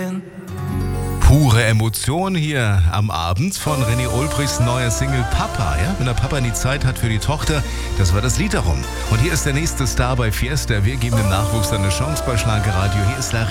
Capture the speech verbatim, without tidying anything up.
gehen. Pure Emotion hier am Abend von René Olbrichs neuer Single Papa. Ja? Wenn der Papa nie Zeit hat für die Tochter, das war das Lied darum. Und hier ist der nächste Star bei Fiesta. Wir geben dem Nachwuchs eine Chance bei Schlagerradio. Hier ist La